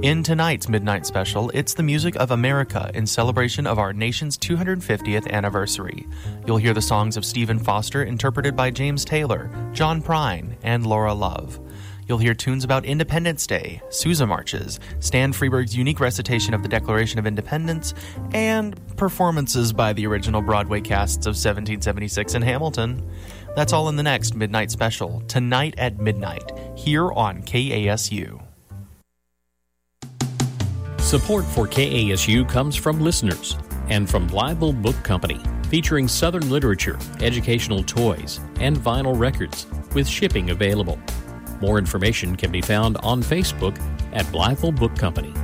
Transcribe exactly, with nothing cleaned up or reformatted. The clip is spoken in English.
In tonight's Midnight Special, it's the music of America in celebration of our nation's two hundred fiftieth anniversary. You'll hear the songs of Stephen Foster interpreted by James Taylor, John Prine, and Laura Love. You'll hear tunes about Independence Day, Sousa marches, Stan Freberg's unique recitation of the Declaration of Independence, and performances by the original Broadway casts of seventeen seventy-six and Hamilton. That's all in the next Midnight Special, tonight at midnight, here on K A S U. Support for K A S U comes from listeners and from Blytheville Book Company, featuring Southern literature, educational toys, and vinyl records, with shipping available. More information can be found on Facebook at Blytheville Book Company.